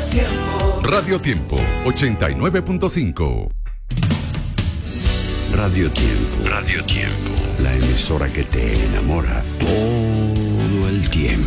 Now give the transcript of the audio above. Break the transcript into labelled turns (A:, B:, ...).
A: Tiempo.
B: Radio Tiempo 89.5.
C: Radio Tiempo. Radio Tiempo. La emisora que te enamora todo el tiempo.